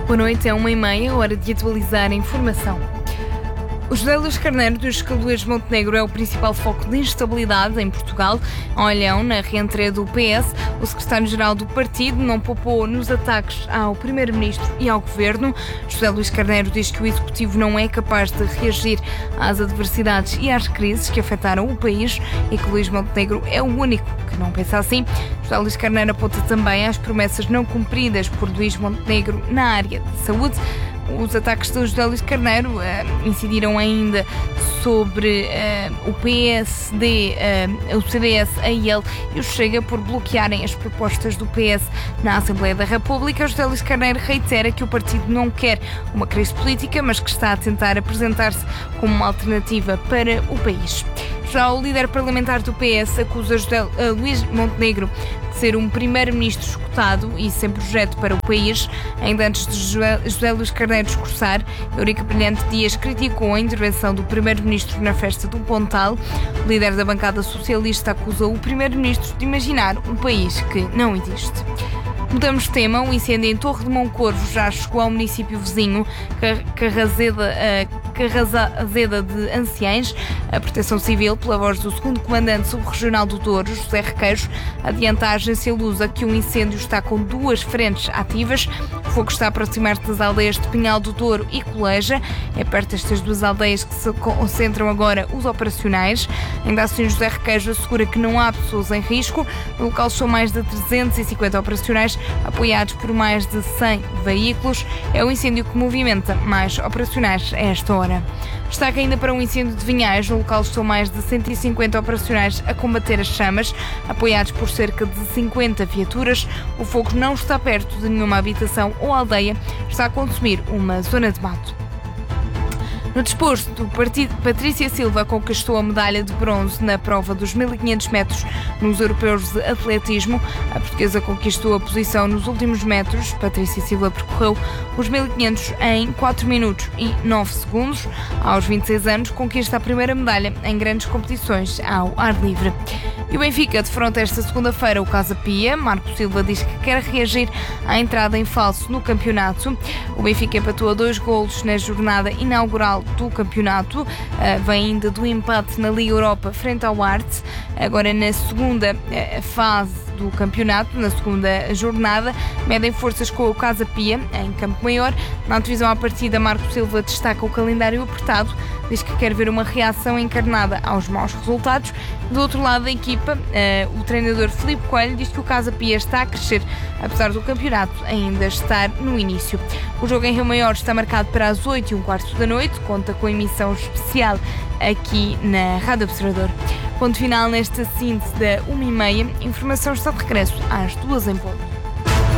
Boa noite, é 1h30, hora de atualizar a informação. O José Luís Carneiro diz que Luís Montenegro é o principal foco de instabilidade em Portugal. Em Olhão, na reentrée do PS, o secretário-geral do partido não poupou nos ataques ao primeiro-ministro e ao governo. José Luís Carneiro diz que o executivo não é capaz de reagir às adversidades e às crises que afetaram o país e que Luís Montenegro é o único que não pensa assim. José Luís Carneiro aponta também às promessas não cumpridas por Luís Montenegro na área de saúde. Os ataques de José Luís Carneiro incidiram ainda sobre o PSD, o CDS, a ele e o Chega por bloquearem as propostas do PS na Assembleia da República. José Luís Carneiro reitera que o partido não quer uma crise política, mas que está a tentar apresentar-se como uma alternativa para o país. Já o líder parlamentar do PS acusa Luís Montenegro de ser um primeiro-ministro escutado e sem projeto para o país. Ainda antes de José Luís Carneiro discursar, Eurico Brilhante Dias criticou a intervenção do primeiro-ministro na festa do Pontal. O líder da bancada socialista acusou o primeiro-ministro de imaginar um país que não existe. Mudamos de tema. O incêndio em Torre de Moncorvo já chegou ao município vizinho, Carrazeda de Anciães. A Proteção Civil, pela voz do segundo comandante subregional do Douro, José Requeiros, adianta à agência Lusa que o incêndio está com 2 frentes ativas. O fogo está a aproximar-se das aldeias de Pinhal do Douro e Coleja. É perto destas 2 aldeias que se concentram agora os operacionais. Ainda assim, José Requeiros assegura que não há pessoas em risco. No local são mais de 350 operacionais, apoiados por mais de 100 veículos. É o incêndio que movimenta mais operacionais a esta hora. Destaque ainda para um incêndio de Vinhais. No local estão mais de 150 operacionais a combater as chamas, apoiados por cerca de 50 viaturas. O fogo não está perto de nenhuma habitação ou aldeia, está a consumir uma zona de mato. No desporto, Patrícia Silva conquistou a medalha de bronze na prova dos 1500 metros nos europeus de atletismo. A portuguesa conquistou a posição nos últimos metros. Patrícia Silva percorreu os 1500 em 4 minutos e 9 segundos. Aos 26 anos, conquista a primeira medalha em grandes competições ao ar livre. E o Benfica defronta esta segunda-feira o Casa Pia. Marco Silva diz que quer reagir à entrada em falso no campeonato. O Benfica empatou a 2 golos na jornada inaugural do campeonato. Vem ainda do empate na Liga Europa frente ao Arte. Agora na segunda fase do campeonato, na segunda jornada, medem forças com o Casa Pia em Campo Maior. Na divisão à partida, Marco Silva destaca o calendário apertado, diz que quer ver uma reação encarnada aos maus resultados. Do outro lado da equipa, o treinador Filipe Coelho diz que o Casa Pia está a crescer, apesar do campeonato ainda estar no início. O jogo em Rio Maior está marcado para as 8h15 da noite, conta com emissão especial aqui na Rádio Observador. Ponto final nesta síntese da 1h30. Informação está de regresso às 2h em ponto.